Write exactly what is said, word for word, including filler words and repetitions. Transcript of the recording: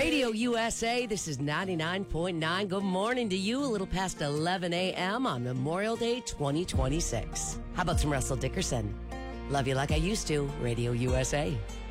Radio U S A, this is ninety-nine point nine. Good morning to you. A little past eleven a.m. on Memorial Day twenty twenty-six. How about some Russell Dickerson? Love You Like I Used to, Radio U S A.